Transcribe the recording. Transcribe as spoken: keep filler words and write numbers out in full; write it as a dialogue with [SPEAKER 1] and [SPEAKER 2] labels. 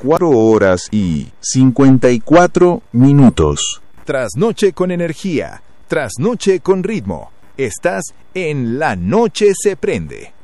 [SPEAKER 1] cuatro horas y cincuenta y cuatro minutos.
[SPEAKER 2] Trasnoche con energía, trasnoche con ritmo. Estás en La Noche se prende.